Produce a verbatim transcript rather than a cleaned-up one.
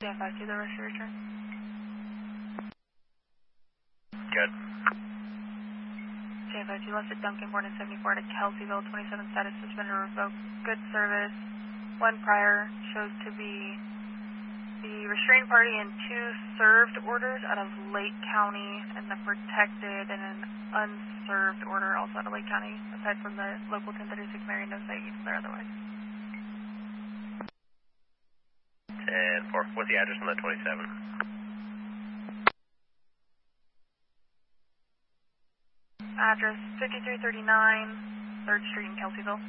Stand by to the rest of your return. Good. Stand by to left at Duncan, born in seventy-four to Kelseyville, twenty-seven status suspended or revoked. Good service. One prior shows to be the restrained party and two served orders out of Lake County, and the protected and an unserved order also out of Lake County, aside from the local ten thirty-six Mary, no sightings there otherwise. ten four, what's the address on the twenty-seven? Address fifty-three thirty-nine, third Street in Kelseyville.